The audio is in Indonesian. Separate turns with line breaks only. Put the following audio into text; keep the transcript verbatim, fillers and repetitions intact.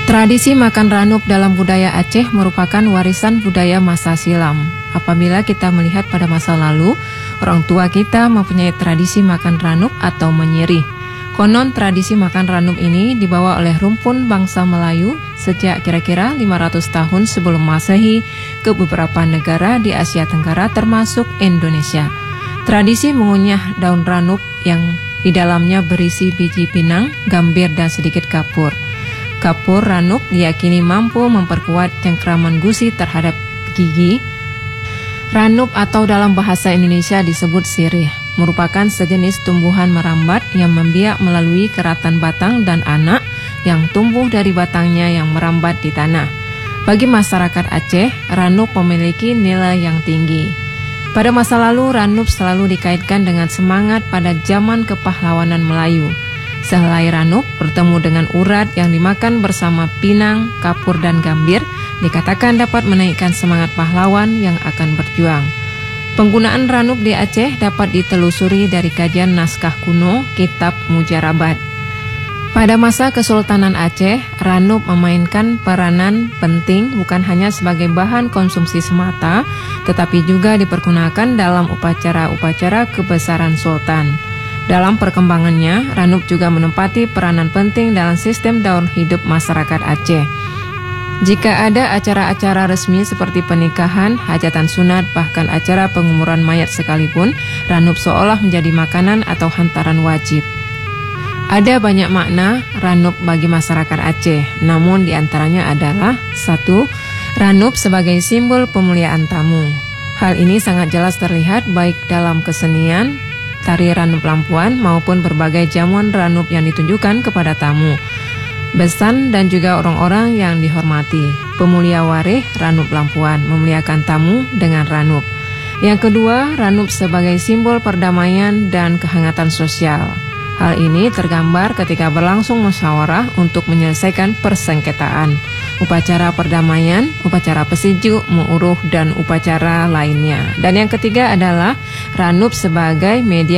Tradisi makan ranup dalam budaya Aceh merupakan warisan budaya masa silam. Apabila kita melihat pada masa lalu, orang tua kita mempunyai tradisi makan ranup atau menyirih. Konon tradisi makan ranup ini dibawa oleh rumpun bangsa Melayu sejak kira-kira lima ratus tahun sebelum Masehi ke beberapa negara di Asia Tenggara termasuk Indonesia. Tradisi mengunyah daun ranup yang di dalamnya berisi biji pinang, gambir dan sedikit kapur. Kapur ranup diyakini mampu memperkuat cengkraman gusi terhadap gigi. Ranup atau dalam bahasa Indonesia disebut sirih, merupakan sejenis tumbuhan merambat yang membiak melalui keratan batang dan anak yang tumbuh dari batangnya yang merambat di tanah. Bagi masyarakat Aceh, ranup memiliki nilai yang tinggi. Pada masa lalu, ranup selalu dikaitkan dengan semangat pada zaman kepahlawanan Melayu. Sehelai ranup bertemu dengan urat yang dimakan bersama pinang, kapur dan gambir dikatakan dapat menaikkan semangat pahlawan yang akan berjuang. Penggunaan ranup di Aceh dapat ditelusuri dari kajian naskah kuno Kitab Mujarabat. Pada masa Kesultanan Aceh, ranup memainkan peranan penting bukan hanya sebagai bahan konsumsi semata, tetapi juga dipergunakan dalam upacara-upacara kebesaran sultan. Dalam perkembangannya, ranup juga menempati peranan penting dalam sistem daur hidup masyarakat Aceh. Jika ada acara-acara resmi seperti pernikahan, hajatan sunat, bahkan acara penguburan mayat sekalipun, ranup seolah menjadi makanan atau hantaran wajib. Ada banyak makna ranup bagi masyarakat Aceh, namun diantaranya adalah satu. Ranup sebagai simbol pemuliaan tamu. Hal ini sangat jelas terlihat baik dalam kesenian, tari ranup lampuan maupun berbagai jamuan ranup yang ditunjukkan kepada tamu, besan dan juga orang-orang yang dihormati. Pemulia warih ranup lampuan memuliakan tamu dengan ranup. Yang kedua, ranup sebagai simbol perdamaian dan kehangatan sosial. Hal ini tergambar ketika berlangsung musyawarah untuk menyelesaikan persengketaan, upacara perdamaian, upacara pesiju, mu'uruh, dan upacara lainnya. Dan yang ketiga adalah ranup sebagai media